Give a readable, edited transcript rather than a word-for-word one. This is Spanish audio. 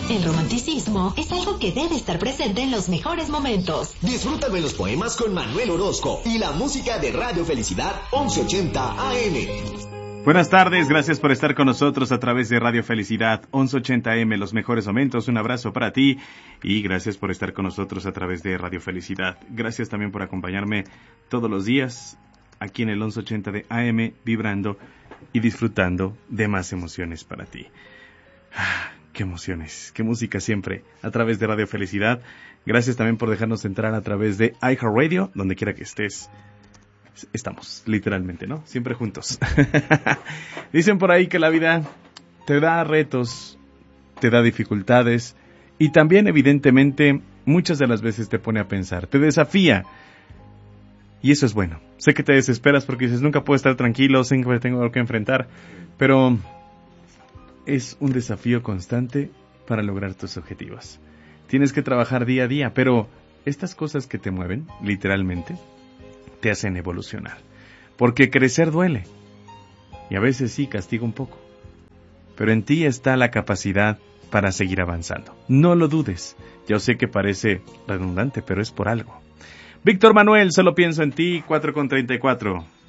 El romanticismo es algo que debe estar presente en los mejores momentos. Disfrútame los poemas con Manuel Orozco y la música de Radio Felicidad 1180 AM. Buenas tardes, gracias por estar con nosotros a través de Radio Felicidad 1180 AM, los mejores momentos. Un abrazo para ti y gracias por estar con nosotros a través de Radio Felicidad. Gracias también por acompañarme todos los días aquí en el 1180 de AM, vibrando y disfrutando de más emociones para ti. Qué emociones, qué música siempre a través de Radio Felicidad. Gracias también por dejarnos entrar a través de iHeartRadio, donde quiera que estés. Estamos, literalmente, ¿no? Siempre juntos. Dicen por ahí que la vida te da retos, te da dificultades y también, evidentemente, muchas de las veces te pone a pensar, te desafía. Y eso es bueno. Sé que te desesperas porque dices, nunca puedo estar tranquilo, siempre tengo algo que enfrentar, pero es un desafío constante para lograr tus objetivos. Tienes que trabajar día a día, pero estas cosas que te mueven, literalmente, te hacen evolucionar. Porque crecer duele. Y a veces sí castiga un poco. Pero en ti está la capacidad para seguir avanzando. No lo dudes. Yo sé que parece redundante, pero es por algo. Víctor Manuel, solo pienso en ti, 4:34.